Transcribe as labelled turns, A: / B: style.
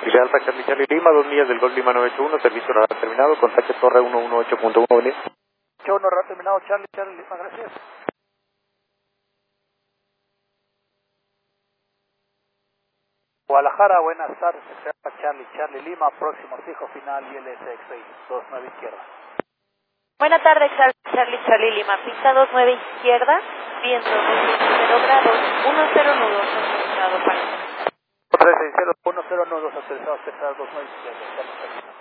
A: Real Charlie Charlie Lima, 2 millas del Golf Lima 981, servicio radar terminado, contacto torre 118.1, venir.
B: 81, radar terminado, Charlie Charlie Lima, gracias. Guadalajara, buenas tardes, Charlie Charlie Lima, próximo fijo final ILS-X6, 29 izquierda.
C: Buenas tardes, Charlie Charlie Lima, pista 29 izquierda, viento 2.0 grados, 10 nudos, autorizado para...
B: 360, 10 nudos, autorizados, 29 izquierda, Charlie Charlie Lima.